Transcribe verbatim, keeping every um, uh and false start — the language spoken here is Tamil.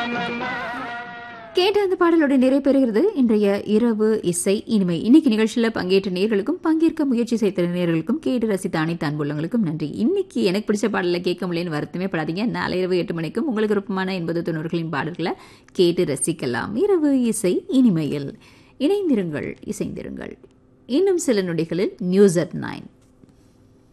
கேட்ட அந்த பாடலோட நிறைவேறுகிறது இன்றைய இரவு இசை இனிமை. இன்னைக்கு நிகழ்ச்சியில் பங்கேற்ற நேர்களுக்கும் பங்கேற்க முயற்சி செய்த நேர்களுக்கும் கேட்டு ரசித்த அனைத்து அன்புள்ளங்களுக்கும் நன்றி. இன்னைக்கு எனக்கு பிடிச்ச பாடலை கேட்க முடியலன்னு வருத்தமே படாதீங்க. நாளை இரவு எட்டு மணிக்கும் உங்களுக்கு விருப்பமான எண்பது தொண்ணூறுகளின் பாடல்களை கேட்டு ரசிக்கலாம். இரவு இசை இனிமையில் இணைந்திருங்கள், இசைந்திருங்கள். இன்னும் சில நொடிகளில் நியூஸ் அட் நைன்.